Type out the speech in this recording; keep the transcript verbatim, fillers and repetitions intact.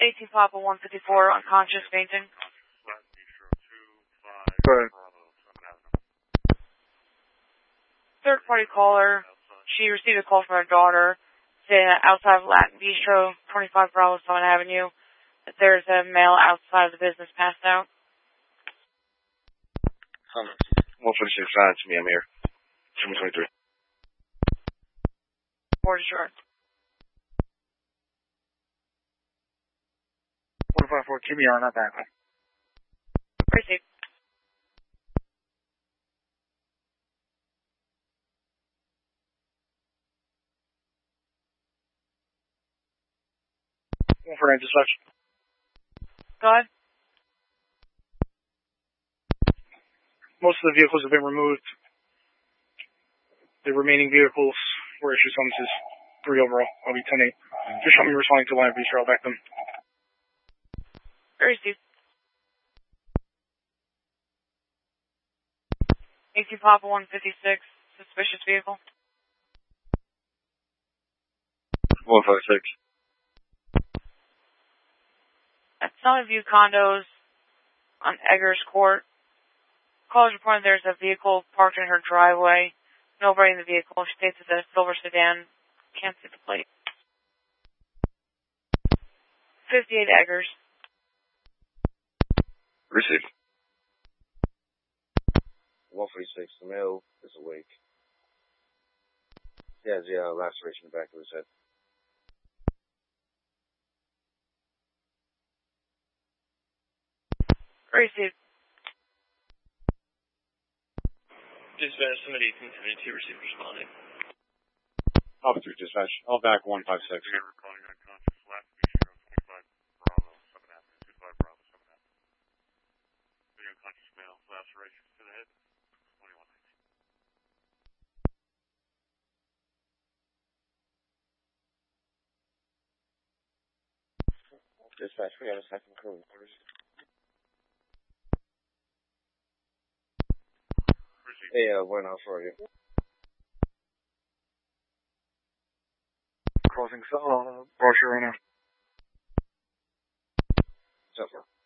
eighteen Papa one fifty-four, unconscious, fainting. Go ahead. Third party caller. She received a call from her daughter saying that outside of Latin Bistro, twenty-five Bravo seventh Avenue, that there's a male outside of the business passed out. Um, one forty-six, uh, it's me, I'm here. seven twenty-three. Board assured. one five four, keep me on, not that. Received. one for nine, dispatch. Go ahead. Most of the vehicles have been removed. The remaining vehicles were issued summonses. Three overall. I'll be ten eight. Just show me responding to line of Bistro. I'll back them. Received. eighteen Papa one fifty-six, suspicious vehicle. one five six. At Summit View Condos on Eggers Court, callers reported there's a vehicle parked in her driveway. Nobody in the vehicle. She states it's a silver sedan. Can't see the plate. fifty-eight Eggers. Received. one forty-six, the male is awake. He has a uh, laceration in the back of his head. Received. Dispatch, somebody eighteen seventy-two, received responding. Officer dispatch, I'll back one five six. Again, we're calling unconscious, Latin Bistro, twenty-five Bravo, seventh Avenue, twenty-five Bravo, seventh Avenue. The unconscious male, lacerations to the head, twenty-one nineteen. Dispatch, we have a second crew. Hey, uh, when else are you? Crossing, uh, brochure right now. Suffer.